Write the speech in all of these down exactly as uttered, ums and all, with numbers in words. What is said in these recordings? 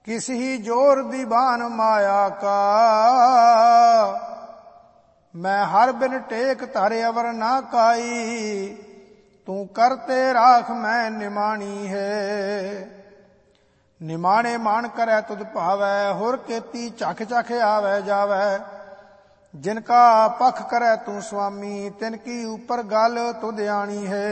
किस ही जोर दीवान माया का, मैं हर बिन टेक धरे अवर ना काई, तू करते राख मैं निमाणी है। निमाणे मान करे तुद भावै, हुर केती चख चख आवे जावै। जिनका पख करे तू स्वामी, तिनकी ऊपर गल तुद आनी है।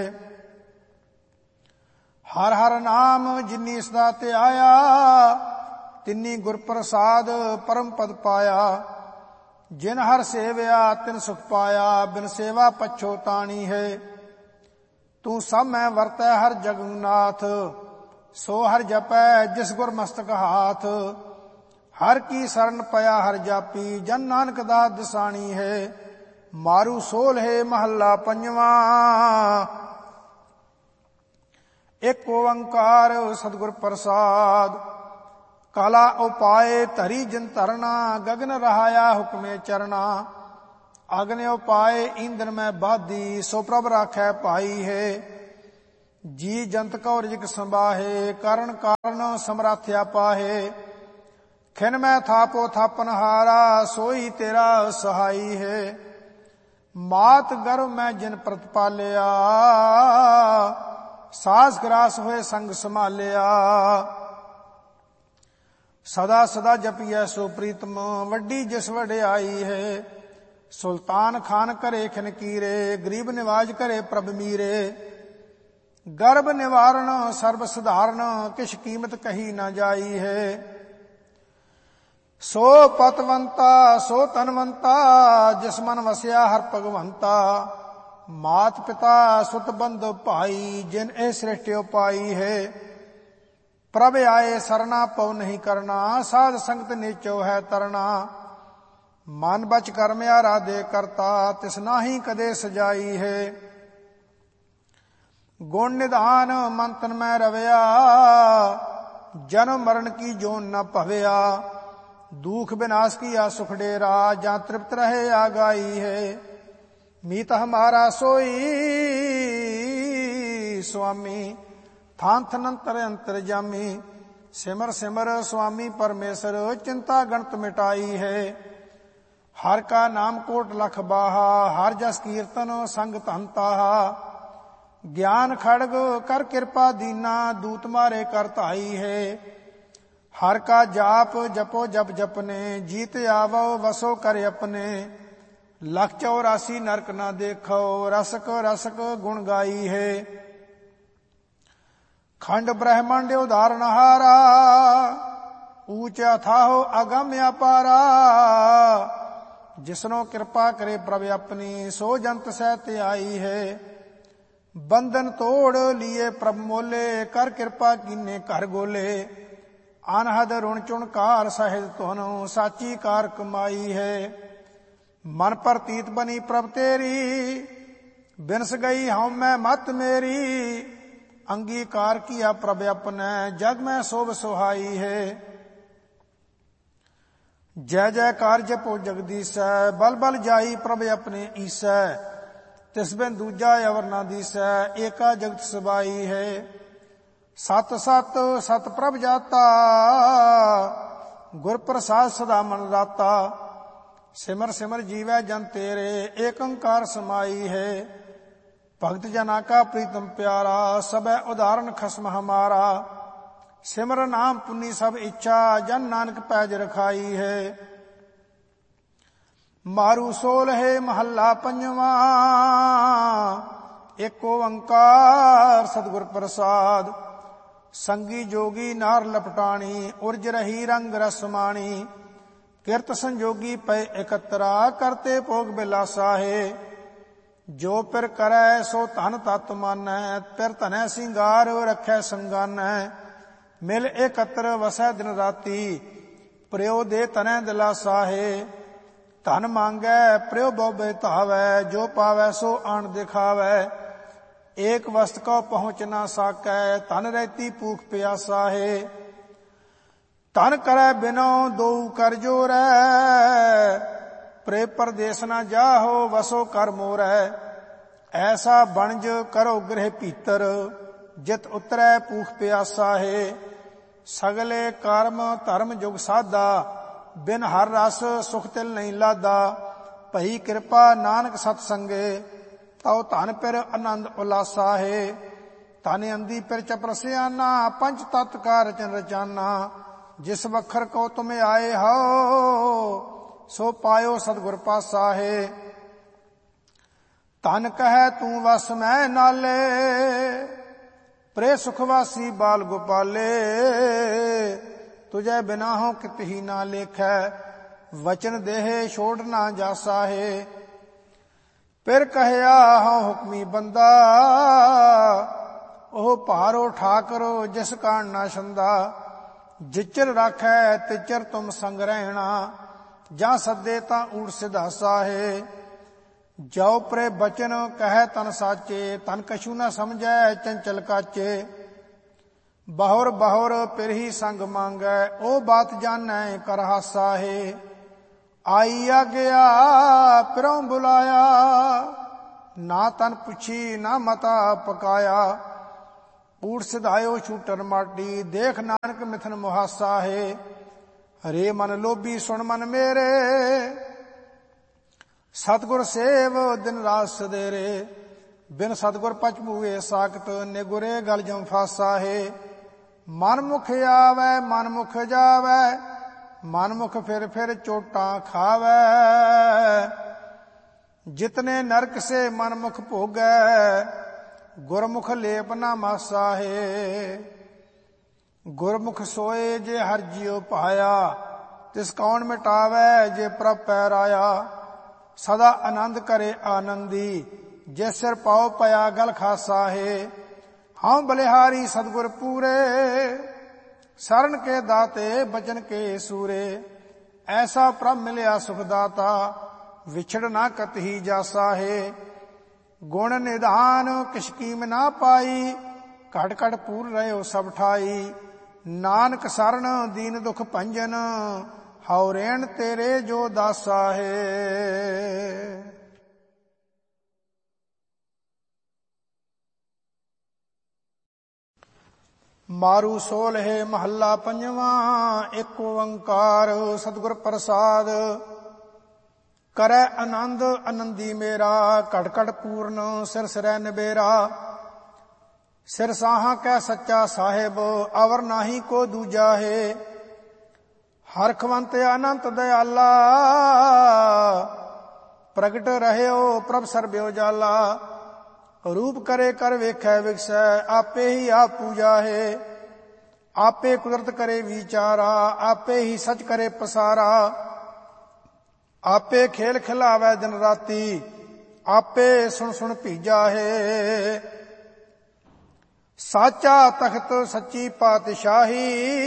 हर हर नाम जिनी सदा ते आया, तिन्नी गुर प्रसाद परम पद पाया। जिन हर सेवया तिन सुख पाया, बिन सेवा पछोतानी है। तू सब मैं वरतै हर जगन्नाथ, सो हर जपै जिस गुर मस्तक हाथ। हर की शरण पया हर जापी, जन नानक दास दसानी है। मारू सोल है महला पंजवा, एक ओंकार सतगुर प्रसाद। काला उपाय धरी जिन तरना, गगन रहाया हुक्मे चरना। अग्नि उपाय ईंधन में बाधी, सो प्रभ राखै पाई है। जी जंत को रिजक संबाहे, कारण कारण समराथ्या पाहे। खिन में थापो थापन हारा, सोई तेरा सहाई है। मात गर्भ में जिन प्रतिपालिया, सास ग्रास होए संग संभालिया। सदा सदा जपिए सो प्रीतम, वड्डी जिस वड्याई है। सुल्तान खान करे खिन कीरे, गरीब निवाज करे प्रभ मीरे। गर्भ निवारण सर्व सधारण, किश कीमत कही न जाई है। सो पतवंता सो तनवंता, जिस मन वसया हर भगवंता। मात पिता सुत बंध भाई, जिन ए सृष्टि पाई है। प्रभ आए सरना पव नहीं करना, साध संगत नीचो है तरना। मन बच कर्म आराधे करता, तिस नाही कदे सजाई है। गुण निधान मन तन में रवया, जन्म मरण की जोन न भवया। दुख विनाश किया सुख डेरा, जहाँ तृप्त रहे आगाई है। मीत हमारा सोई स्वामी, थान थन अंतर अंतर जामी। सिमर सिमर स्वामी परमेश्वर, चिंता गणत मिटाई है। हर का नाम कोट लख बाहा, हर जस कीर्तन संग तंताहा। ज्ञान खड़ग कर कृपा दीना, दूत मारे कर ताई है। हर का जाप जपो जप जपने, जीत आवो वसो कर अपने। लख चौरासी नरक न देखो, रसक रसक गुण गाई है। खंड ब्रह्मांड उदाहरण हारा, ऊंच अथाहो अगम्य अपारा। जिसनो कृपा करे प्रभु अपनी, सो जंत सहत आई है। बंधन तोड़ लिए प्रभु मोले, कर कृपा कीने कर गोले। अनहद ऋण चुण कार सहित तोनो, साची कार कमाई है। मन प्रतीत बनी प्रभ तेरी, बिनस गई हम मैं मत मेरी। अंगीकार किया प्रभ अपने, जग में शोभ सुहाई है। जय जयकार जपो जगदीश, बल बल जाई प्रभ अपने ईसै। तिस बिन दूजा अवर ना दीसै, एका जगत सबाई है। सत सत सत प्रभ जाता, गुर प्रसाद सदा मन राता। सिमर सिमर जीवै जन तेरे, एक ओंकार समाई है। भक्त जना का प्रीतम प्यारा, सबै उदाहरण खसम हमारा। सिमर नाम पुनि सब इच्छा, जन नानक पैज रखाई है। मारू सोल है महला पंजवा, एक ओंकार सतगुर प्रसाद। संगी जोगी नार लपटाणी, उर्ज रही रंग रसमाणी। किरत संजोगी पै एकत्रा, करते भोग बिलासा है। जो पिर करै सो धन तत मानै, पिर धनै सिंगार रखै संगानै। मिल एकत्र वसै दिन राती, प्रियो दे तनै दिलासा है। धन मांगै प्रियो बहु धावै, जो पावै सो आन दिखावै। एक वस्त को पहुँच ना साकै, धन रहती भूख प्यासा है। धन करै बिनो दो कर जोरै, प्रे परदेस न जाहो वसो कर मोरै। ऐसा बनज करो गृह भीतर, जित उतरै भूख प्यासा है। ਸਗਲੇ ਕਰਮ ਧਰਮ ਜੁਗ ਸਾਧਾ, ਬਿਨ ਹਰ ਰਸ ਸੁਖ ਤਿਲ ਨਹੀਂ ਲਾਦਾ। ਭਈ ਕਿਰਪਾ ਨਾਨਕ ਸਤ ਸੰਗੇ, ਤਉ ਧਨ ਪਿਰ ਆਨੰਦ ਉਲਾਸਾ ਹੈ। ਧਨ ਅੰਦੀ ਪਿਰ ਚਪਰ ਸਿਆਨਾ, ਪੰਚ ਤਤ ਕਾ ਰਚਨ ਰਚਾਨਾ। ਜਿਸ ਵਖਰ ਕੋ ਤੁਮ ਆਏ ਹੋ, ਸੋ ਪਾਇਓ ਸਤਿਗੁਰ ਪਾਸਾ ਹੈ। ਧਨ ਕਹੈ ਤੂੰ ਵਸ ਮੈਂ ਨਾਲੇ, ਪ੍ਰੇ ਸੁਖਵਾਸੀ ਬਾਲ ਗੋਪਾਲੇ। ਤੁਝੈ ਬਿਨਾ ਹੋ ਕਿਤ ਹੀ ਨਾ ਲੇਖੈ, ਵਚਨ ਦੇਹ ਛੋੜ ਨਾ ਜਾਸਾ ਹੈ। ਫਿਰ ਕਹਿਆ ਹਉ ਹੁਕਮੀ ਬੰਦਾ, ਉਹ ਭਾਰੋ ਠਾਕਰੋ ਜਿਸ ਕਾਣ ਨਾ ਛੰਦਾ। ਜਿਚਰ ਰਾਖੈ ਤਿਚਰ ਤੁਮ ਸੰਗ ਰਹਿਣਾ, ਜਾਂ ਸੱਦੇ ਤਾਂ ਊੜ ਸਿਧਾਸਾ ਹੈ। ਜੋ ਪ੍ਰੇ ਬਚਨ ਕਹਿ ਤਨ ਸਾਚੇ, ਤਨ ਕਛੂ ਨਾ ਸਮਝੈ ਚੰਚਲ ਕਾਚੇ। ਬਹੁਰ ਬਹੁਰ ਪਿਰ ਹੀ ਸੰਗ ਮੰਗੈ, ਉਹ ਬਾਤ ਜਾਣੈ ਕਰ ਹਾਸਾ ਹੈ। ਆਈ ਆਗਿਆ ਪਿਰੋਂ ਬੁਲਾਇਆ, ਨਾ ਤਨ ਪੁੱਛੀ ਨਾ ਮਤਾ ਪਕਾਇਆ। ਊੜ ਸਿਧਾਇਓ ਛੂਟਰ ਮਾਟੀ, ਦੇਖ ਨਾਨਕ ਮਿਥਨ ਮੁਹਾਸਾ ਹੈ। ਹਰੇ ਮਨ ਲੋਭੀ ਸੁਣ ਮਨ ਮੇਰੇ, ਸਤਿਗੁਰ ਸੇਵ ਦਿਨ ਰਾਤ ਸਦੇਰੇ। ਬਿਨ ਸਤਿਗੁਰ ਪਚ ਭੂਏ ਸਾਖਤ, ਨਿਗੁਰੇ ਗਲ ਜਮ ਫਾਸਾ ਹੈ। ਮਨ ਮੁਖ ਆਵੈ ਮਨ ਮੁਖ ਜਾਵੈ, ਮਨ ਮੁਖ ਫਿਰ ਫਿਰ ਚੋਟਾਂ ਖਾਵੈ। ਜਿਤਨੇ ਨਰਕ ਸੇ ਮਨ ਮੁਖ ਭੋਗੈ, ਗੁਰਮੁਖ ਲੇਪ ਨਾ ਮਾਸਾ ਹੈ। ਗੁਰਮੁਖ ਸੋਏ ਜੇ ਹਰ ਜੀਉ ਪਾਇਆ, ਤਿਸ ਕੌਣ ਮਿਟਾਵੈ ਜੇ ਪ੍ਰਭ ਪੈਰ ਆਇਆ। ਸਦਾ ਆਨੰਦ ਕਰੇ ਆਨੰਦੀ, ਜੇ ਸਿਰ ਪਾਉ ਪਿਆ ਗਲ ਖਾਸਾ ਹੈ। ਹਉ ਬਲਿਹਾਰੀ ਸਤਿਗੁਰ ਪੂਰੇ, ਸਰਨ ਕੇ ਦਾਤੇ ਬਚਨ ਕੇ ਸੂਰੇ। ਐਸਾ ਪ੍ਰਭ ਮਿਲਿਆ ਸੁਖ ਦਾਤਾ, ਵਿਛੜ ਨਾ ਕਤਹੀ ਜਾਸਾ ਹੈ। ਗੁਣ ਨਿਧਾਨ ਕਿਛ ਕੀਮ ਨਾ ਪਾਈ, ਘਟ ਘਟ ਪੂਰ ਰਹਿਓ ਸਭ ਠਾਈ। ਨਾਨਕ ਸਰਨ ਦੀਨ ਦੁਖ ਭੰਜਨ, ਹਉ ਰੇਣ ਤੇਰੇ ਜੋ ਦਾਸਾ ਹੈ। ਮਾਰੂ ਸੋਲਹਿ ਮਹੱਲਾ ਪੰਜਵਾਂ, ਏਕ ਓੰਕਾਰ ਸਤਿਗੁਰ ਪ੍ਰਸਾਦ। ਕਰੈ ਆਨੰਦ ਆਨੰਦੀ ਮੇਰਾ, ਘਟ ਘਟ ਪੂਰਨ ਸਿਰ ਸਿਰੈ ਨਿਬੇਰਾ। ਸਿਰ ਸਾਹਾਂ ਕੈ ਸੱਚਾ ਸਾਹਿਬ, ਅਵਰ ਨਾਹੀ ਕੋ ਦੂਜਾ ਹੈ। ਹਰਖਵੰਤ ਅਨੰਤ ਦਇਆਲਾ, ਪ੍ਰਗਟ ਰਹਿਓ ਪ੍ਰਭ ਸਰਬਿਓ ਜਾਲਾ। ਰੂਪ ਕਰੇ ਕਰ ਵੇਖੈ ਵਿਗਸੈ, ਆਪੇ ਹੀ ਆਪ ਪੂਜਾ ਹੈ। ਆਪੇ ਕੁਦਰਤ ਕਰੇ ਵਿਚਾਰਾ, ਆਪੇ ਹੀ ਸਚ ਕਰੇ ਪਸਾਰਾ। ਆਪੇ ਖੇਲ ਖਿਲਾਵੈ ਦਿਨ ਰਾਤੀ, ਆਪੇ ਸੁਣ ਸੁਣ ਭੀਜਾ ਹੈ। ਸਾਚਾ ਤਖਤ ਸੱਚੀ ਪਾਤਸ਼ਾਹੀ,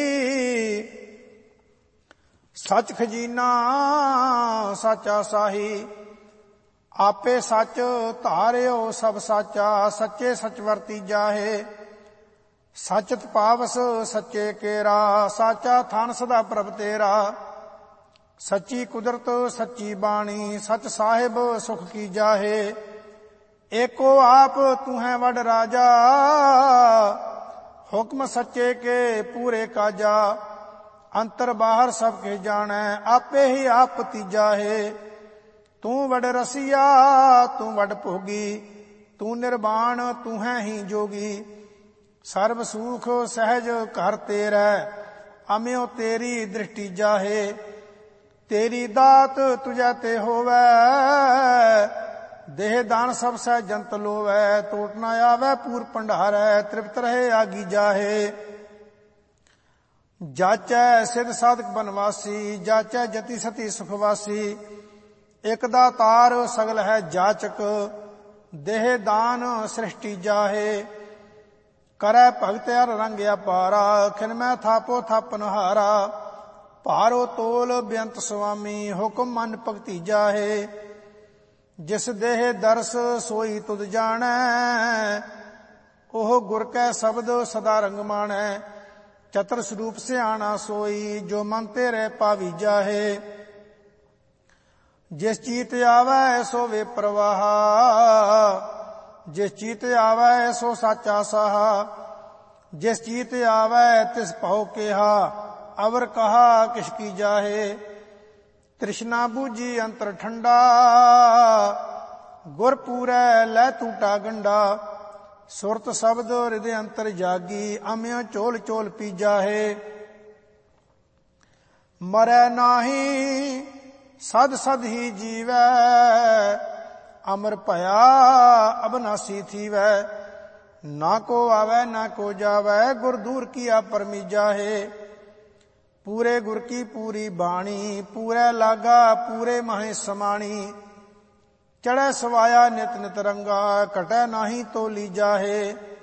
ਸਚ ਖਜ਼ੀਨਾ ਸਾਚਾ ਸਾਹੀ। ਆਪੇ ਸੱਚ ਧਾਰਿਓ ਸਭ ਸਾਚਾ, ਸੱਚੇ ਸਚ ਵਰਤੀਜਾ ਹੈ। ਸਚਤ ਪਾਵਸ ਸੱਚੇ ਕੇਰਾ, ਸਾਚਾ ਥਾਨ ਸਦਾ ਪ੍ਰਭ ਤੇਰਾ। ਸੱਚੀ ਕੁਦਰਤ ਸੱਚੀ ਬਾਣੀ, ਸਚ ਸਾਹਿਬ ਸੁਖ ਕੀਜਾ ਹੈ। ਏਕੋ ਆਪ ਤੂੰ ਹੈ ਵਡ ਰਾਜਾ, ਹੁਕਮ ਸੱਚੇ ਕੇ ਪੂਰੇ ਕਾਜਾ। ਅੰਤਰ ਬਾਹਰ ਸਭ ਕੇ ਜਾਣੈ, ਆਪੇ ਹੀ ਆਪ ਤੀਜਾ ਹੈ। ਤੂੰ ਵਡ ਰਸੀਆ ਤੂੰ ਵਡ ਭੋਗੀ, ਤੂੰ ਨਿਰਵਾਣ ਤੂੰ ਹੈ ਹੀ ਜੋਗੀ। ਸਰਬ ਸੂਖ ਸਹਿਜ ਘਰ ਤੇਰਾ, ਅਮਿਓ ਤੇਰੀ ਦ੍ਰਿਸ਼ਟੀ ਜਾਹੇ। ਤੇਰੀ ਦਾਤ ਤੁਝੈ ਤੇ ਹੋਵੈ, ਦੇਹ ਦਾਨ ਸਭ ਸਹਿ ਜੰਤ ਲੋਵੈ। ਟੋਟ ਨਾ ਆਵੈ ਪੂਰ ਭੰਡਾਰੈ, ਤ੍ਰਿਪਤ ਰਹੇ ਆਗੀ ਜਾਹੇ। ਜਾਚੈ ਸਿਧ ਸਾਧਕ ਬਨਵਾਸੀ, ਜਾਚੈ ਜਤੀ ਸਤੀ ਸੁਖਵਾਸੀ। ਇਕ ਦਾ ਤਾਰ ਸਗਲ ਹੈ ਜਾਚਕ, ਦੇਹ ਦਾਨ ਸ੍ਰਿਸ਼ਟੀ ਜਾਹੇ। ਕਰੈ ਭਗਤ ਹਰ ਰੰਗ ਅਪਾਰਾ, ਖਿਨ ਮੈਂ ਥਾਪੋ ਥਾਪਨ ਹਾਰਾ। ਭਾਰੋ ਤੋਲ ਬੇਅੰਤ ਸੁਆਮੀ, ਹੁਕਮ ਮਨ ਭਗਤੀ ਜਾਹੇ। ਜਿਸ ਦੇਹ ਦਰਸ ਸੋਈ ਤੁਧ ਜਾਣੈ, ਉਹ ਗੁਰ ਕੈ ਸ਼ਬਦ ਸਦਾ ਰੰਗ ਮਾਣੈ। ਚਤਰ ਸਰੂਪ ਸਿਆਣਾ ਸੋਈ, ਜੋ ਮਨ ਤੇਰੇ ਪਾਵੀ ਜਾਹੇ। ਜਿਸ ਚੀਤ ਆਵੈ ਸੋ ਵੇ ਪ੍ਰਵਾਹ, ਜਿਸ ਚੀਤ ਆਵੈ ਸੋ ਸਾਚਾ ਸਾਹਾ। जिस चीत आवै तिस पाओ केहा, अवर कहा किश की जाहे। तृष्णा बूझी अंतर ठंडा, गुर पूरै लै टूटा गंडा। सुरत शब्द हृदय अंतर जागी, अम्यो चोल चोल पी जाहे। मरै नाही सद सद ही जीवै, अमर भया अबनासी थीवै। ना को आवे ना को जावे, गुर दूर किया परमी जाहे। पूरे गुर की पूरी बाणी, पूरे लागा पूरे माहे समाणी। चढ़ै सवाया नित नित रंगा, कटै नाही तो ली जाहे।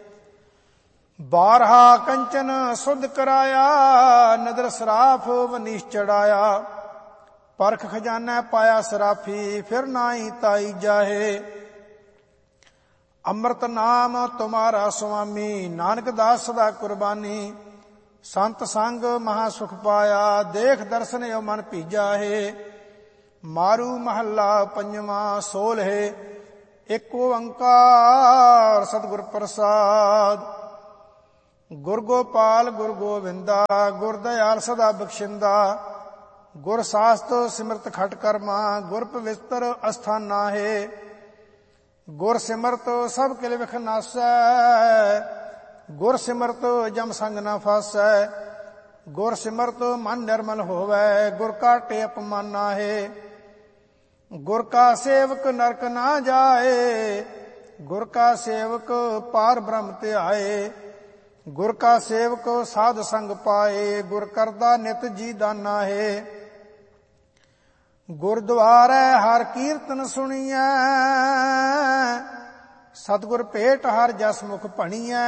बारहा कंचन सुध कराया, नदर सराफ वनीश चढ़ाया। परख खजाना पाया सराफी, फिर नाई ताई जाहे। अमृत नाम तुम्हारा स्वामी, नानक दास सदा कुर्बानी। संत संग महासुख पाया, देख दर्शन यो मन भीजा है। मारू महला पंजवा सोल है, एक ओंकार सतगुर प्रसाद। गुर गोपाल गुर गोविंदा, गुर दयाल सदा बख्शिंदा। गुर शास्त्र सिमरत खट कर्मा, गुर पवित्र अस्थाना है। गुर सिमरत सब किल विख नासै, गुर सिमरत जम संग न फासै। गुर सिमरत मन निर्मल होवै, गुर का टेप माना है। गुर का सेवक नरक ना जाए, गुर का सेवक पार ब्रह्म ते आए। गुर का सेवक साध संग पाए, गुर करदा नित जी दाना है। गुरद्वारे हर कीर्तन सुनिए, सतगुर भेट हर जस मुख भणियै।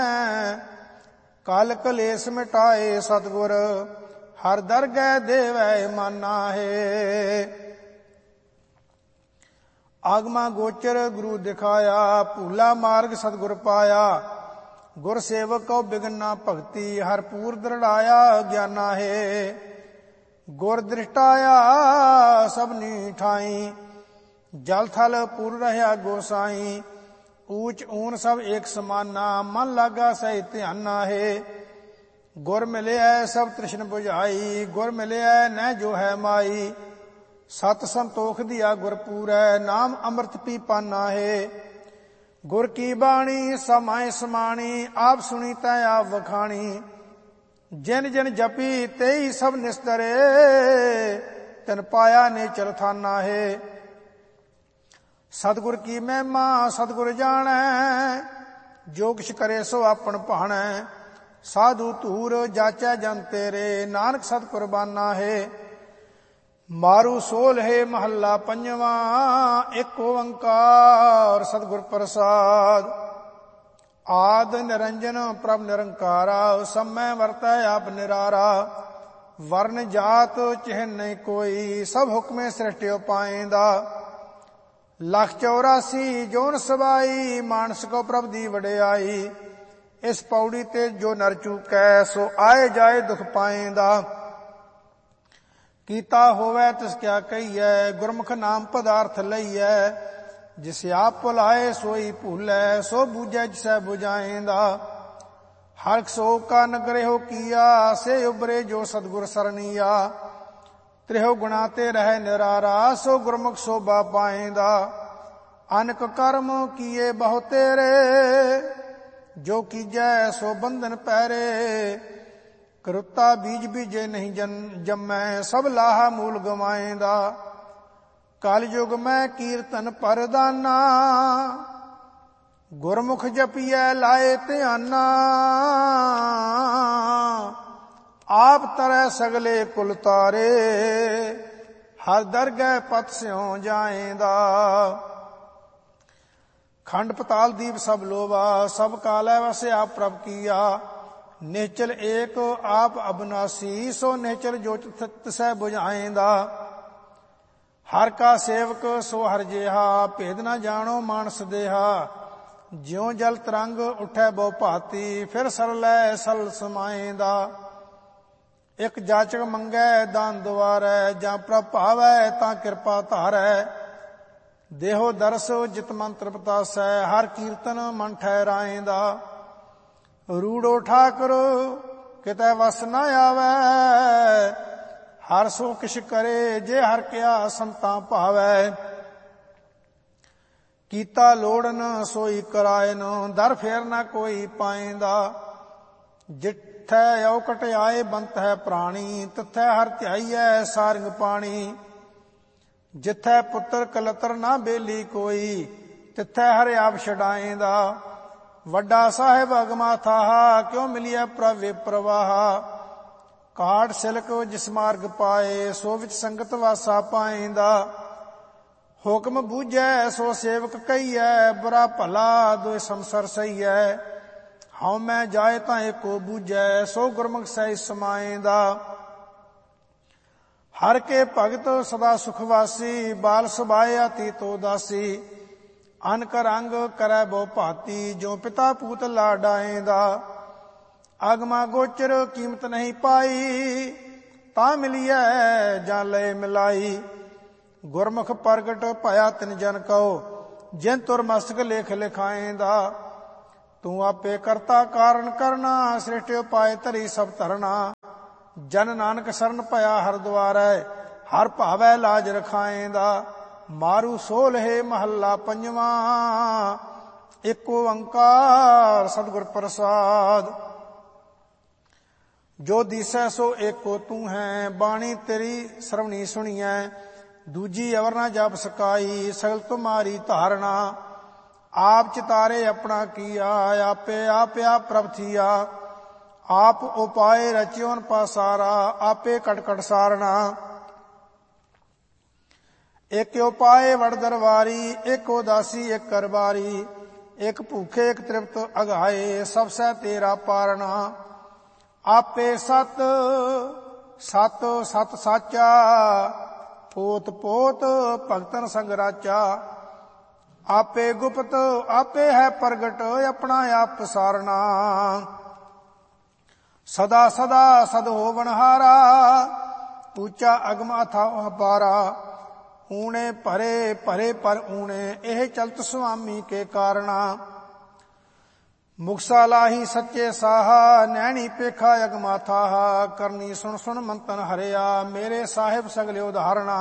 कल कलेस मिटाए सतगुर, हर दरगह देवै माना है। आगमा गोचर गुरु दिखाया, भूला मार्ग सतगुर पाया। गुर सेवक को बिगना भगति, हर पूर दृढ़ाया ज्ञाना है। गुर दृष्टाया सबनी ठाई, जल थल पूर रहा गोसाई। ऊंच ऊन सब एक समाना, मन लागा सही ध्याना है। गुर मिलिया सब तृष्ण बुझाई, गुर मिलिया न जो है माई। सत संतोख दिया गुर पूरै, नाम अमृत पी पाना है। गुर की बाणी समाय समाणी, आप सुनी तै आप वखाणी। जिन जिन जपी तेई सब निस्तरे, तिन पाया ने चल थाना है। सतगुर की महिमा सतगुर जानै, जो किछ करे सो आपन भाणै। साधु धूर जाचै जन तेरे, नानक सत कुर्बाना है। मारू सोल है महला पंजवा, एक ओंकार सतगुर प्रसाद। आद निरंजन प्रभ निरंकारा, समय वर्तै आप निरारा। वर्ण जात चिन्ह नहीं कोई, सब हुक्मे सृष्टियो पाएंदा। लख चौरासी जोन सबाई, मानस को प्रभ दी वडियाई। इस पौड़ी ते जो नर चूकै, सो आए जाए दुख पाएंदा। कीता होवै तिस क्या कहिए, गुरमुख नाम पदार्थ लईयै। जिसे आप भुलाए सोई भूलै, सो बूझै जिसै बुझाएंदा। हर सो का नगरेहो किया, से उबरे जो सतगुर सरनिया। त्रिहो गुणा ते रह निरारा, सो गुरमुख शोभा पाएंदा। अनक कर्म किए बहु तेरे, जो कीजै सो बंधन पैरे। करुत्ता बीज बीजे नहीं जन जमै, सब लाहा मूल गवाएंदा। कल युग में कीर्तन परदाना, गुरमुख जपिए लाए ध्याना। आप तरह सगले कुल तारे, हर दरगह पत स्यों जाएंदा। खंड पताल दीप सब लोवा, सब कालै वसे आप प्रभ किया। निश्चल एक आप अबनासी, सो निश्चल जो तिसै बुझाएंदा। हर का सेवक सो हर जेहा, भेद न जानो मानस देहा। ज्यों जल तरंग उठै बहु भांति, फिर सरलै सल समाएंदा। एक जाचक मंगै दान दुआरै, जां प्रभ भावै तां किरपा धारै। देहो दरस जित मंत्र बतासै, हर कीर्तन मन ठहराएंदा। ਰੂੜੋ ਠਾਕੁਰ ਕਿਤੇ ਵਸ ਨਾ ਆਵੈ, ਹਰ ਸੋ ਕਿਛ ਕਰੇ ਜੇ ਹਰ ਕਿਆ ਸੰਤਾਂ ਭਾਵੈ। ਕੀਤਾ ਲੋੜਨ ਸੋਈ ਕਰਾਇਨ, ਦਰ ਫੇਰ ਨਾ ਕੋਈ ਪਾਇਂਦਾ। ਜਿੱਥੈ ਔਕਟ ਆਏ ਬੰਤ ਹੈ ਪ੍ਰਾਣੀ, ਤਿੱਥੈ ਹਰ ਧਿਆਈਐ ਸਾਰੰਗ ਪਾਣੀ। ਜਿੱਥੈ ਪੁੱਤਰ ਕਲਤਰ ਨਾ ਬੇਲੀ ਕੋਈ, ਤਿੱਥੈ ਹਰਿ ਆਪ ਛਡਾਏਂਦਾ। ਵੱਡਾ ਸਾਹਿਬ ਅਗਮਾ ਥਾਹਾ, ਕਿਉ ਮਿਲਿਆ ਪ੍ਰਵੇ ਪ੍ਰਵਾਹਾ। ਕਾਟ ਸਿਲਕ ਜਿਸ ਮਾਰਗ ਪਾਏ, ਸੋ ਵਿੱਚ ਸੰਗਤ ਵਾਸਾ ਪਾਏਂਦਾ। ਹੁਕਮ ਬੂਝੈ ਸੋ ਸੇਵਕ ਕਹੀਐ, ਬੁਰਾ ਭਲਾ ਦੋਇ ਸੰਸਰ ਸਹੀਐ। ਹਉ ਮੈਂ ਜਾਏ ਤਾਂ ਏਕੋ ਬੂਝੈ, ਸੋ ਗੁਰਮੁਖ ਸਹਿ ਸਮਾਏਂਦਾ। ਹਰ ਕੇ ਭਗਤ ਸਦਾ ਸੁਖਵਾਸੀ, ਬਾਲ ਸੁਭਾਏ ਅਤੀਤ ਉਦਾਸੀ। ਅਨਕ ਰੰਗ ਕਰੈ ਬਹੁ ਭਾਤੀ, ਜੋ ਪਿਤਾ ਪੂਤ ਲਾਡਾਏਂਦਾ। ਅਗਮਾ ਗੋਚਰ ਕੀਮਤ ਨਹੀਂ ਪਾਈ, ਤਾਂ ਮਿਲੀਐ ਜਾਂ ਲਏ ਮਿਲਾਈ। ਗੁਰਮੁਖ ਪ੍ਰਗਟ ਭਇਆ ਤਿਨ ਜਨ ਕਉ, ਜਿਨ ਤੁਰ ਮਸਤਕ ਲੇਖ ਲਿਖਾਏਂਦਾ। ਤੂੰ ਆਪੇ ਕਰਤਾ ਕਾਰਨ ਕਰਨਾ, ਸ੍ਰਿਸ਼ਟ ਉਪਾਏ ਧਰੀ ਸਭ ਧਰਨਾ। ਜਨ ਨਾਨਕ ਸਰਨ ਭਇਆ ਹਰ ਦੁਆਰੈ, ਹਰ ਭਾਵੈ ਲਾਜ ਰਖਾਏਂਦਾ। ਮਾਰੂ ਸੋਲਹਿ ਮਹੱਲਾ ਪੰਜਵਾਂ, ਏਕ ਓੰਕਾਰ ਸਤਿਗੁਰ ਪ੍ਰਸਾਦ। ਜੋ ਦੀਸੈ ਸੋ ਏਕੋ ਤੂੰ ਹੈ, ਬਾਣੀ ਤੇਰੀ ਸਰਵਣੀ ਸੁਣੀਐ। ਦੂਜੀ ਅਵਰ ਨਾ ਜਪ ਸਕਾਈ, ਸਗਲ ਤੁਮਾਰੀ ਧਾਰਨਾ। ਆਪ ਚਿਤਾਰੇ ਆਪਣਾ ਕੀਆ, ਆਪੇ ਆਪ ਆਪ ਪ੍ਰਭ ਥੀਆ। ਆਪ ਉਪਾਏ ਰਚਿਓਨ ਪਾਸਾਰਾ, ਆਪੇ ਕਟ ਕਟ ਸਾਰਣਾ। ਇੱਕ ਉਪਾਏ ਵਡ ਦਰਬਾਰੀ, ਇੱਕ ਉਦਾਸੀ ਇੱਕ ਕਰਬਾਰੀ। ਇੱਕ ਭੂਖੇ ਇੱਕ ਤ੍ਰਿਪਤ ਅਗਾਏ, ਸਭ ਸਹਿ ਤੇਰਾ ਪਾਰਣਾ। ਆਪੇ ਸਤ ਸਤ ਸਤ ਸਾਚਾ, ਪੋਤ ਪੋਤ ਭਗਤਨ ਸੰਗ ਰਾਚਾ। ਆਪੇ ਗੁਪਤ ਆਪੇ ਹੈ ਪ੍ਰਗਟ, ਆਪਣਾ ਆਪ ਪਸਾਰਣਾ। ਸਦਾ ਸਦਾ ਸਦ ਹੋਵਨਹਾਰਾ, ਉੱਚਾ ਅਗਮ ਅਥਾਹ ਅਪਾਰਾ। ਊਣੇ ਭਰੇ ਭਰੇ ਪਰ ਊਣੇ, ਇਹ ਚਲਤ ਸੁਆਮੀ ਕੇ ਕਾਰਣਾ। ਮੁਕਸਾ ਲਾਹੀ ਸੱਚੇ ਸਾਹਾ, ਨੈਣੀ ਪੇਖਾ ਅਗਮਾ ਥਾਹਾ। ਕਰਨੀ ਸੁਣ ਸੁਣ ਮੰਤਨ ਹਰਿਆ, ਮੇਰੇ ਸਾਹਿਬ ਸਗਲੇ ਉਦਾਹਰਣਾ।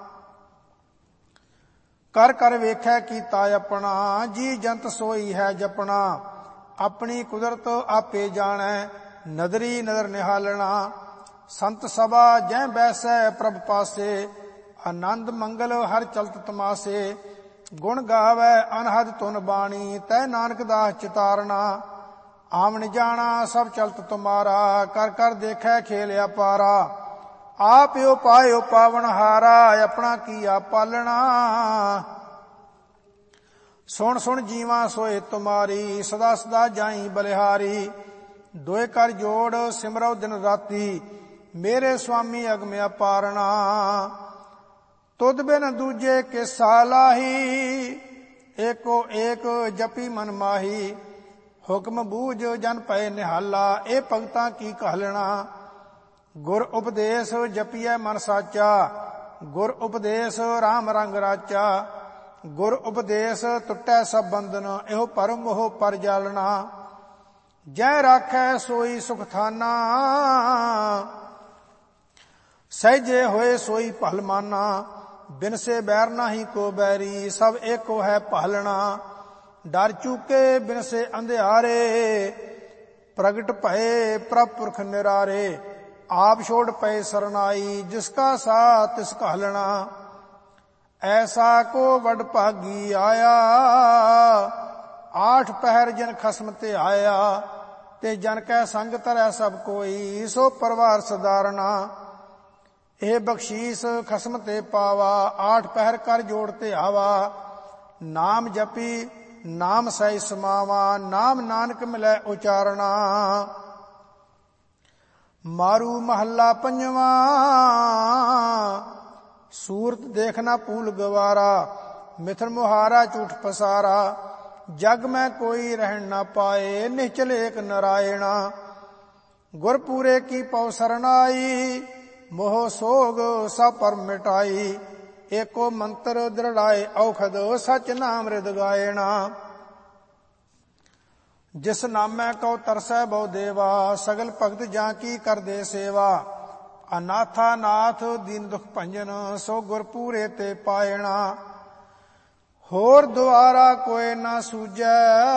ਕਰ ਕਰ ਵੇਖੈ ਕੀਤਾ ਆਪਣਾ, ਜੀ ਜੰਤ ਸੋਈ ਹੈ ਜਪਣਾ। ਆਪਣੀ ਕੁਦਰਤ ਆਪੇ ਜਾਣੈ, ਨਦਰੀ ਨਦਰ ਨਿਹਾਲਣਾ। ਸੰਤ ਸਭਾ ਜੈ ਬੈਸੈ ਪ੍ਰਭ ਪਾਸੇ, ਆਨੰਦ ਮੰਗਲ ਹਰ ਚਲਤ ਤਮਾਸੇ। ਗੁਣ ਗਾਵੈ ਅਨਹਦ ਤੁਨ ਬਾਣੀ, ਤੈ ਨਾਨਕ ਦਾਸ ਚਿਤਾਰਨਾ। ਆਵਣ ਜਾਣਾ ਸਭ ਚਲਤ ਤੁਮਾਰਾ, ਕਰ ਕਰ ਦੇਖੈ ਖੇਲ ਅਪਾਰਾ। ਆਪ ਉਪਾਇ ਪਾਵਨਹਾਰਾ, ਆਪਣਾ ਕੀਆ ਪਾਲਣਾ। ਸੁਣ ਸੁਣ ਜੀਵਾ ਸੋਏ ਤੁਮਾਰੀ, ਸਦਾ ਸਦਾ ਜਾਈ ਬਲਿਹਾਰੀ। ਦੋਏ ਕਰ ਜੋੜ ਸਿਮਰਉ ਦਿਨ ਰਾਤੀ, ਮੇਰੇ ਸੁਆਮੀ ਅਗਮ ਅਪਾਰਣਾ। ਤੁਧ ਬਿਨ ਦੂਜੇ ਕੇ ਸਾਲਾਹੀ, ਏਕੋ ਏਕ ਜਪੀ ਮਨ ਮਾਹੀ। ਹੁਕਮ ਬੂਝ ਜਨ ਪਏ ਨਿਹਾਲਾ, ਇਹ ਭਗਤਾਂ ਕੀ ਕਹਿਲਣਾ। ਗੁਰ ਉਪਦੇਸ਼ ਜਪੀਐ ਮਨ ਸਾਚਾ, ਗੁਰ ਉਪਦੇਸ਼ ਰਾਮ ਰੰਗ ਰਾਚਾ। ਗੁਰ ਉਪਦੇਸ਼ ਟੁੱਟੈ ਸਭ ਬੰਧਨ, ਇਹੋ ਪਰਮ ਮੋਹ ਪਰ ਜਾਲਣਾ। ਜੈ ਰਾਖੈ ਸੋਈ ਸੁਖ ਥਾਨਾ, ਸਹਿਜੇ ਹੋਏ ਸੋਈ ਭਲ ਮਾਨਾ। ਬਿਨ ਸੇ ਬੈਰ ਨਾਹੀ ਕੋ ਬੈਰੀ, ਸਭ ਏਕੋ ਹੈ ਭਾਲਣਾ। ਡਰ ਚੁਕੇ ਬਿਨ ਸੇ ਅੰਧਿਆਰੇ, ਪ੍ਰਗਟ ਭਏ ਪ੍ਰਭ ਪੁਰਖ ਨਿਰਾਰੇ। ਆਪ ਛੋੜ ਪਏ ਸਰਨਾਈ, ਜਿਸਕਾ ਸਾਥ ਤਿਸ ਕਹਿਲਣਾ। ਐਸਾ ਕੋ ਵਡ ਭਾਗੀ ਆਇਆ, ਆਠ ਪਹਿਰ ਜਨ ਖਸਮ ਤੇ ਆਇਆ। ਤੇ ਜਨ ਕੈ ਸੰਗ ਧਰੈ ਸਭ ਕੋਈ, ਸੋ ਪਰਵਾਰ ਸਦਾਰਣਾ। ਇਹ ਬਖਸ਼ੀਸ ਖਸਮ ਤੇ ਪਾਵਾ, ਆਠ ਪਹਿਰ ਕਰ ਜੋੜ ਤੇ ਆਵਾ। ਨਾਮ ਜਪੀ ਨਾਮ ਸਹਿ ਸਮਾਵਾ, ਨਾਮ ਨਾਨਕ ਮਿਲੈ ਉਚਾਰਣਾ। ਮਾਰੂ ਮਹੱਲਾ ਪੰਜਵਾਂ, ਸੂਰਤ ਦੇਖਣਾ ਭੂਲ ਗਵਾਰਾ। ਮਿਥਨ ਮੁਹਾਰਾ ਝੂਠ ਪਸਾਰਾ, ਜਗ ਮੈਂ ਕੋਈ ਰਹਿਣ ਨਾ ਪਾਏ। ਨਿਹਚਲ ਏਕ ਨਰਾਇਣਾ, ਗੁਰ ਪੂਰੇ ਕੀ ਪਉ ਸਰਨਾਈ। ਮੋਹ ਸੋਗ ਸਭ ਪਰ ਮਿਟਾਈ, ਏਕੋ ਮੰਤਰ ਦ੍ਰਿੜਾਏ ਔਖਦ। ਸਚ ਨਾਮ ਰਿਦ ਗਾਇਣਾ, ਜਿਸ ਨਾਮੈ ਕਉ ਤਰਸੈ ਬਹੁ ਦੇਵਾ, ਸਗਲ ਭਗਤ ਜਾਂ ਕੀ ਕਰਦੇ ਸੇਵਾ। ਅਨਾਥਾ ਨਾਥ ਦੀਨ ਦੁਖ ਭੰਜਨ, ਸੋ ਗੁਰ ਪੂਰੇ ਤੇ ਪਾਇਣਾ। ਹੋਰ ਦੁਆਰਾ ਕੋਇ ਨਾ ਸੂਝੈ,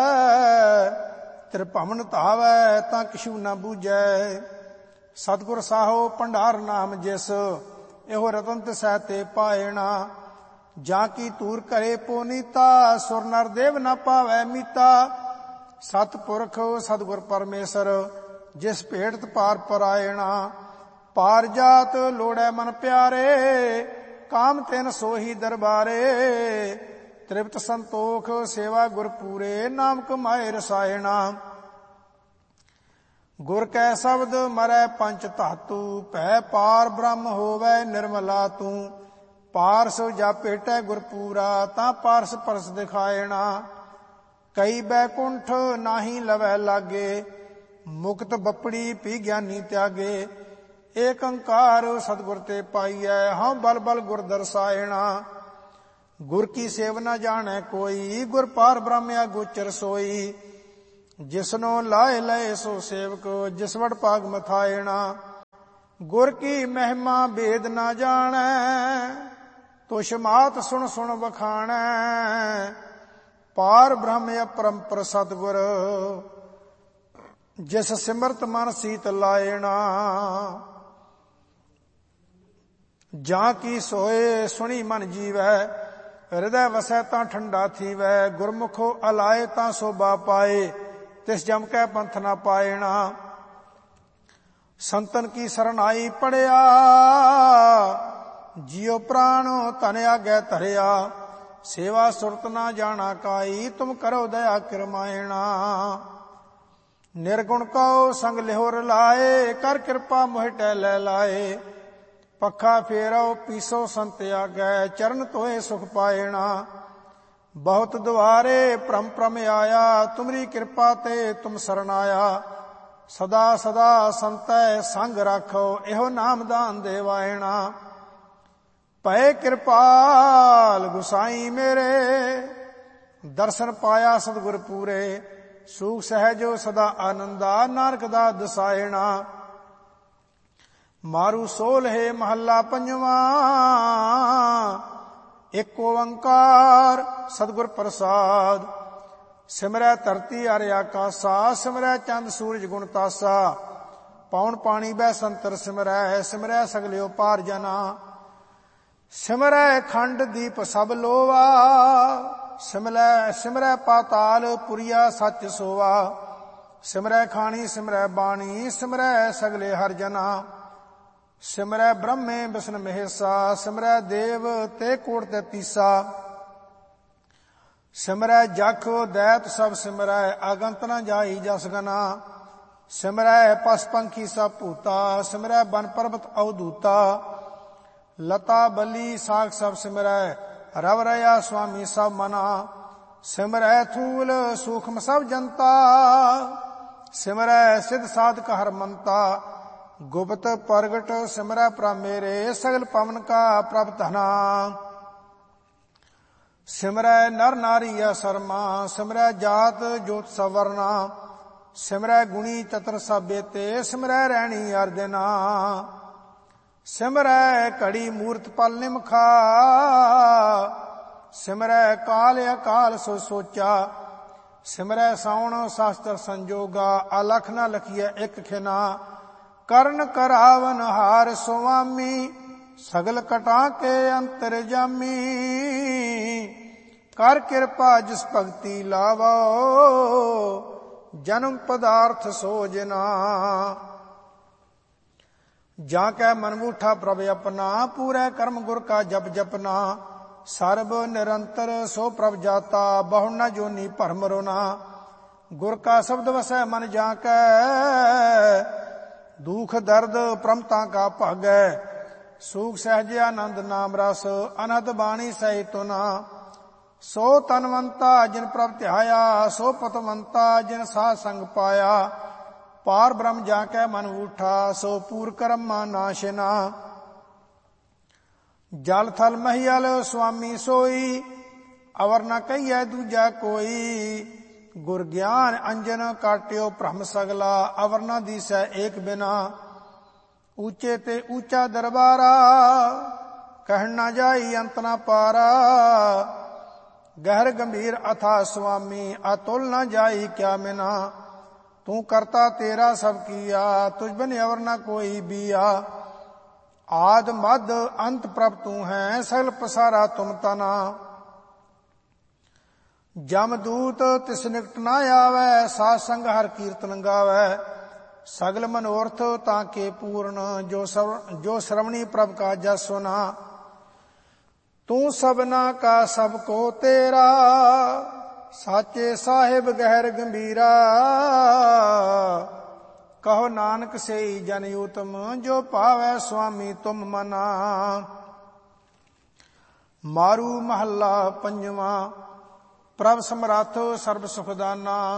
ਤ੍ਰਿਭਵਨ ਧਾਵੈ ਤਾਂ ਕਿਛੂ ਨਾ ਬੂਝੈ। ਸਤਿਗੁਰ ਸਾਹੋ ਭੰਡਾਰ ਨਾਮ ਜਿਸ, ਇਹੋ ਰਤਨ ਤਿਸੈ ਤੇ ਪਾਇਣਾ। ਜਾਂ ਕੀ ਧੂਰ ਕਰੇ ਪੋਨੀਤਾ, ਸੁਰ ਨਰ ਦੇਵ ਨਾ ਪਾਵੈ ਮੀਤਾ। ਸਤਿਪੁਰਖ ਸਤਿਗੁਰ ਪਰਮੇਸ਼ਰ, ਜਿਸ ਭੇਟਤ ਪਾਰ ਪਰਾਇਣਾ। ਪਾਰ ਜਾਤ ਲੋੜੈ ਮਨ ਪਿਆਰੇ, ਕਾਮ ਤਿਨ ਸੋਹੀ ਦਰਬਾਰੇ। ਤ੍ਰਿਪਤ ਸੰਤੋਖ ਸੇਵਾ ਗੁਰ ਪੂਰੇ, ਨਾਮ ਕਮਾਏ ਰਸਾਇਣਾ। ਗੁਰ ਕੈ ਸ਼ਬਦ ਮਰੈ ਪੰਚ ਧਾਤੂ, ਭੈ ਪਾਰ ਬ੍ਰਹਮ ਹੋਵੈ ਨਿਰਮਲਾ ਤੂੰ। ਪਾਰਸ ਜਾ ਭੇਟੈ ਗੁਰ ਪੂਰਾ, ਤਾਂ ਪਾਰਸ ਪਰਸ ਦਿਖਾਇਣਾ। ਕਈ ਬੈਕੁੰਠ ਨਾਹੀ ਲਵੈ ਲਾਗੇ, ਮੁਕਤ ਬੱਪੜੀ ਪੀ ਗਿਆਨੀ ਤਿਆਗੇ। ਏਕ ਓੰਕਾਰ ਸਤਿਗੁਰ ਤੇ ਪਾਈਐ, ਹਉ ਬਲ ਬਲ ਗੁਰ ਦਰਸਾਇਣਾ। ਗੁਰ ਕੀ ਸੇਵ ਨਾ ਜਾਣੈ ਕੋਈ, ਗੁਰ ਪਾਰ ਬ੍ਰਹਮ ਅਗੋਚਰ ਸੋਈ। ਜਿਸਨੋ ਲਾਏ ਲਏ ਸੋ ਸੇਵਕ, ਜਿਸ ਵਡ ਭਾਗ ਮਥਾਇਣਾ। ਗੁਰ ਕੀ ਮਹਿਮਾ ਭੇਦ ਨਾ ਜਾਣੈ, ਤੁਛ ਮਾਤ ਸੁਣ ਸੁਣ ਵਖਾਣੈ। ਪਾਰ ਬ੍ਰਹਮ ਅਪਰੰਪਰ ਸਤਿਗੁਰ, ਜਿਸ ਸਿਮਰਤ ਮਨ ਸੀਤ ਲਾਇਣਾ। ਜਾਂ ਕੀ ਸੋਏ ਸੁਣੀ ਮਨ ਜੀਵੈ, ਹਿਰਦੈ ਵਸੈ ਤਾਂ ਠੰਡਾ ਥੀਵੈ। ਗੁਰਮੁਖੋ ਅਲਾਏ ਤਾਂ ਸੋਭਾ ਪਾਏ, ਤਿਸ ਜਮ ਕੈ ਪੰਥ ਨਾ ਪਾਇਣਾ। ਸੰਤਨ ਕੀ ਸਰਣ ਆਈ ਪੜਿਆ, ਜਿਉ ਪ੍ਰਾਣ ਧਨ ਆਗੈ ਧਰਿਆ। ਸੇਵਾ ਸੁਰਤ ਨਾ ਜਾਣਾ ਕਾਈ, ਤੁਮ ਕਰੋ ਦਇਆ ਕਿਰਮਾਇਣਾ। ਨਿਰਗੁਣ ਕਉ ਸੰਗ ਲਿਹੋਰ ਲਾਏ, ਕਰ ਕਿਰਪਾ ਮੋਹਿ ਟਹਿ ਲੈ ਲਾਏ। ਪੱਖਾ ਫੇਰੋ ਪੀਸੋ ਸੰਤ ਆਗੈ, ਚਰਨ ਧੋਏ ਸੁਖ ਪਾਇਣਾ। ਬਹੁਤ ਦੁਆਰੇ ਭ੍ਰਮ ਭ੍ਰਮ ਆਇਆ, ਤੁਮਰੀ ਕਿਰਪਾ ਤੇ ਤੁਮ ਸਰਣ ਆਇਆ। ਸਦਾ ਸਦਾ ਸੰਤੈ ਸੰਗ ਰਾਖੋ, ਇਹੋ ਨਾਮਦਾਨ ਦੇਵਾਇਣਾ। ਭਏ ਕਿਰਪਾਲ ਗੁਸਾਈ ਮੇਰੇ, ਦਰਸ਼ਨ ਪਾਇਆ ਸਤਿਗੁਰ ਪੂਰੇ। ਸੂਖ ਸਹਿਜੋ ਸਦਾ ਆਨੰਦਾ, ਨਾਨਕ ਦਾ ਦਸਾਇਣਾ। ਮਾਰੂ ਸੋਲ੍ਹੇ ਮਹੱਲਾ ਪੰਜਵਾ, ਏਕ ਓੰਕਾਰ ਸਤਿਗੁਰ ਪ੍ਰਸਾਦ। ਸਿਮਰੈ ਧਰਤੀ ਅਰ ਆਕਾਸਾ, ਸਿਮਰੈ ਚੰਦ ਸੂਰਜ ਗੁਣ ਤਾਸਾ। ਪੌਣ ਪਾਣੀ ਬਹਿ ਸੰਤਰ ਸਿਮਰੈ, ਸਿਮਰੈ ਸਗਲਿਓ ਪਾਰ ਜਨਾ। ਸਿਮਰੈ ਖੰਡ ਦੀਪ ਸਭ ਲੋਵਾ, ਸਿਮਰੈ ਸਿਮਰੈ ਪਾਤਾਲ ਪੁਰੀਆ ਸੱਚ ਸੋਵਾ। ਸਿਮਰੈ ਖਾਣੀ ਸਿਮਰੈ ਬਾਣੀ, ਸਿਮਰੈ ਸਗਲੇ ਹਰ ਜਨਾ। ਸਿਮਰੈ ਬ੍ਰਹਮੇ ਬਿਸ਼ਨ ਮਹੇਸਾ, ਸਿਮਰੈ ਦੇਵ ਤੇ ਕੋਟ ਤੈਤੀਸਾ। ਸਿਮਰੈ ਜਖ ਦੈਤ ਸਭ ਸਿਮਰੈ, ਅਗੰਤ ਨ ਜਾਈ ਜਸ ਗਨਾ। ਸਿਮਰੈ ਪਸ ਪੰਖੀ ਸਭ ਭੂਤਾ, ਸਿਮਰੈ ਬਨ ਪਰਬਤ ਅਵਧੂਤਾ। ਲਤਾ ਬਲੀ ਸਾਖ ਸਭ ਸਿਮਰੈ, ਰਵ ਰਇਆ ਸੁਆਮੀ ਸਭ ਮਨਾ। ਸਿਮਰੈ ਥੂਲ ਸੂਖਮ ਸਭ ਜਨਤਾ, ਸਿਮਰੈ ਸਿਧ ਸਾਧਕ ਹਰ ਮੰਤਾ। ਗੁਪਤ ਪ੍ਰਗਟ ਸਿਮਰੈ ਪ੍ਰਭ ਮੇਰੇ, ਸਗਲ ਪਵਨ ਕਾ ਪ੍ਰਭ ਧਨਾ। ਸਿਮਰੈ ਨਰ ਨਾਰੀ ਅਸਰਮਾ, ਸਿਮਰੈ ਜਾਤ ਜੋਤ ਸਵਰਨਾ। ਸਿਮਰੈ ਗੁਣੀ ਚਤਰ ਸਭ ਬੇਤੇ, ਸਿਮਰੈ ਰਹਿਣੀ ਅਰ ਦਿਨਾ। ਸਿਮਰੈ ਘੜੀ ਮੂਰਤ ਪਲ ਨਿਮਖਾ, ਸਿਮਰੈ ਕਾਲ ਅਕਾਲ ਸੋ ਸੋਚਾ। ਸਿਮਰੈ ਸਾਉਣ ਸ਼ਾਸਤਰ ਸੰਜੋਗਾ, ਅਲਖ ਨ ਲਖੀਐ ਇਕ ਖਿਨਾ। ਕਰਨ ਕਰਾਵਨ ਹਾਰ ਸੁਆਮੀ, ਸਗਲ ਕਟਾ ਕੇ ਅੰਤਰ ਜਾਮੀ। ਕਰ ਕਿਰਪਾ ਜਿਸ ਭਗਤੀ ਲਾਵੋ, ਜਨਮ ਪਦਾਰਥ ਸੋਜਨਾ। ਜਾਂ ਕੈ ਮਨ ਮੂਠਾ ਪ੍ਰਭ ਆਪਣਾ, ਪੂਰੇ ਕਰਮ ਗੁਰ ਕਾ ਜਪ ਜਪਨਾ। ਸਰਬ ਨਿਰੰਤਰ ਸੋ ਪ੍ਰਭ ਜਾਤਾ, ਬਹੁ ਨ ਜੋਨੀ ਭਰਮ ਰੋਨਾ। ਗੁਰ ਕਾ ਸ਼ਬਦ ਵਸੈ ਮਨ ਜਾਂ ਕੈ, ਦੁਖ ਦਰਦ ਪ੍ਰਮਤਾ ਕਾ ਭਾਗੈ। ਸੂਖ ਸਹਿਜ ਆਨੰਦ ਨਾਮ ਰਸ, ਅਨਹਦ ਬਾਣੀ ਸਹਿ ਤੁਨਾ। ਸੋ ਤਨਵੰਤਾ ਜਿਨ ਪ੍ਰਭ ਧਿਆਇਆ, ਸੋ ਪਤਵੰਤਾ ਜਿਨ ਸਾਧ ਸੰਗ ਪਾਇਆ। ਪਾਰ ਬ੍ਰਹਮ ਜਾ ਕੈ ਮਨ ਊਠਾ, ਸੋ ਪੂਰ ਕਰਮਾ ਨਾਸ਼ਨਾ। ਜਲ ਥਲ ਮਹੀਅਲ ਸੁਆਮੀ ਸੋਈ, ਅਵਰ ਨ ਕਹੀਐ ਦੂਜਾ ਕੋਈ। गुर ज्ञान अंजन काट्यो भ्रम सगला, अवर न दिसै एक बिना, ऊंचे ते ऊंचा दरबारा, कहन न जाई अंत न पारा। गहर गंभीर अथा स्वामी, अतुल न जाई क्या मिना, तू करता तेरा सब किया, तुझ बिन अवर न कोई बिया। आद मद अंत प्रभ तू है, सगल पसारा तुम तना, जमदूत तिस निकट न आवे, साध संग हर कीर्तन गावे। सगल मनोरथ ताके पूर्ण, जो सव जो श्रवणी प्रभ का जस सुना। तू सबना का सबको तेरा, साचे साहिब गहर गंभीरा। कहो नानक से जन उत्तम, जो पावै स्वामी तुम मना। मारू महला पंजवा। प्रभ समरथ सर्ब सुखदाना,